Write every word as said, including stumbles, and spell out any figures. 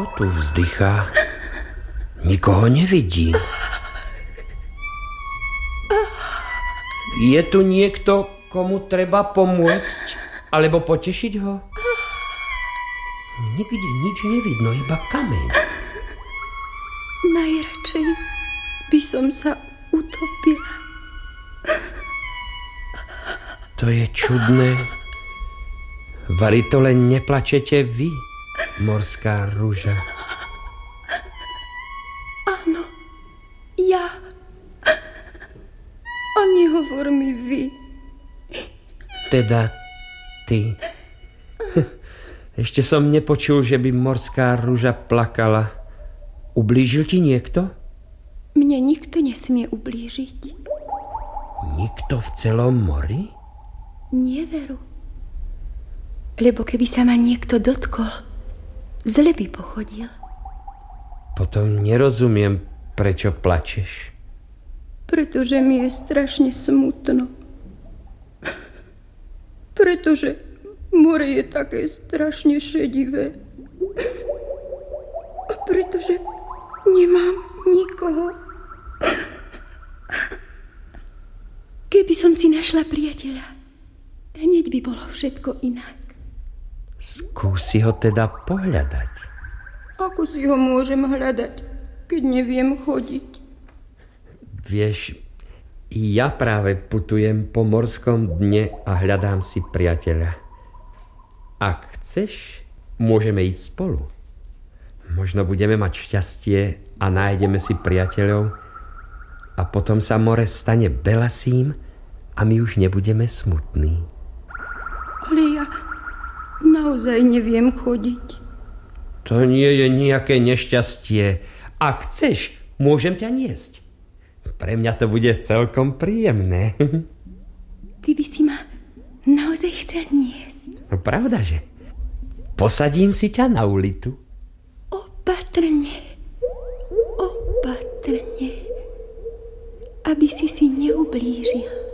Kto tu vzdychá? Nikoho nevidím. Je tu niekto, komu treba pomôcť? Alebo potešiť ho? Nikde nič nevidno, iba kameň. Najradšej by som sa utopila. To je čudné. Vari to len neplačete vy, morská rúža. Áno, ja. A nehovor mi vy. Teda ty. Ešte som nepočul, že by morská rúža plakala. Ublížil ti niekto? Mne nikto nesmie ublížiť. Nikto v celom mori? Nie, Veru. Lebo keby sa ma niekto dotkol, zle by pochodil. Potom nerozumiem, prečo plačeš. Pretože mi je strašne smutno. Pretože more je také strašne šedivé. A pretože nemám nikoho. Keby som si našla priateľa, hneď by bolo všetko inak. Skúsi ho teda pohľadať. Ako si ho môžem hľadať, keď neviem chodiť? Vieš, ja práve putujem po morskom dne a hľadám si priateľa. Ak chceš, môžeme ísť spolu. Možno budeme mať šťastie a nájdeme si priateľov a potom sa more stane belasým a my už nebudeme smutní. Ale ja naozaj neviem chodiť. To nie je nejaké nešťastie. Ak chceš, môžem ťa niesť. Pre mňa to bude celkom príjemné. Ty by si ma naozaj chcel niesť. No pravda, že? Posadím si ťa na ulitu. Opatrne, opatrne, aby si si neublížil.